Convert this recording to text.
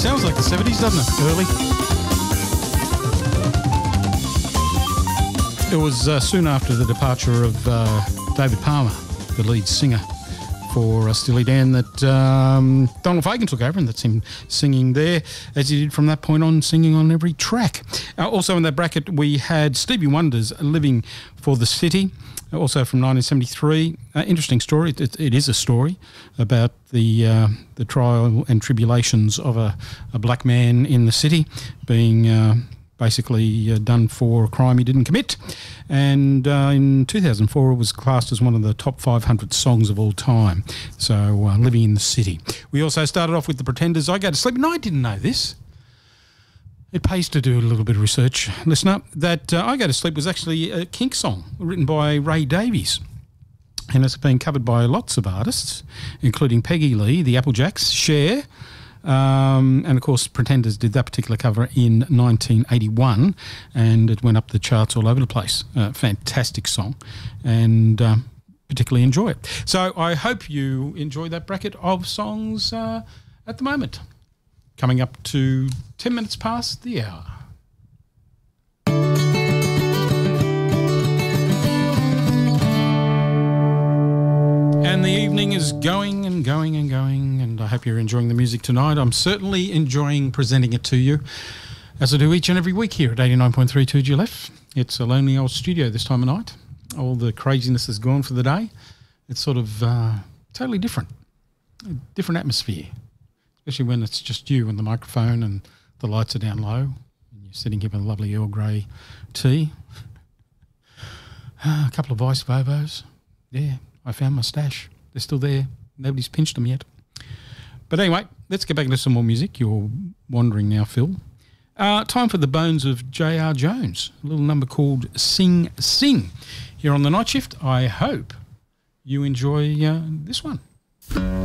Sounds like the 70s, doesn't it? Early. It was soon after the departure of David Palmer, the lead singer for Steely Dan, that Donald Fagen took over, and that's him singing there, as he did from that point on, singing on every track. Also in that bracket we had Stevie Wonder's Living for the City, also from 1973. Interesting story. It is a story about the trial and tribulations of a black man in the city being basically done for a crime he didn't commit. And in 2004 it was classed as one of the top 500 songs of all time. So Living in the City. We also started off with the Pretenders, I Go to Sleep. And I didn't know this. It pays to do a little bit of research, listener, that I Go to Sleep was actually a Kinks song written by Ray Davies. And it's been covered by lots of artists, including Peggy Lee, the Applejacks, Cher, and of course Pretenders did that particular cover in 1981, and it went up the charts all over the place. Fantastic song, and particularly enjoy it. So I hope you enjoy that bracket of songs at the moment. Coming up to 10 minutes past the hour. And the evening is going and going and going, and I hope you're enjoying the music tonight. I'm certainly enjoying presenting it to you, as I do each and every week here at 89.3 2GLF. It's a lonely old studio this time of night. All the craziness is gone for the day. It's sort of totally different, a different atmosphere, especially when it's just you and the microphone and the lights are down low and you're sitting here with a lovely Earl Grey tea, a couple of Vice Vovos. Yeah, I found my stash. They're still there. Nobody's pinched them yet. But anyway, let's get back into some more music. You're wandering now, Phil. Time for the Bones of J.R. Jones, a little number called Sing Sing. Here on the Night Shift, I hope you enjoy this one.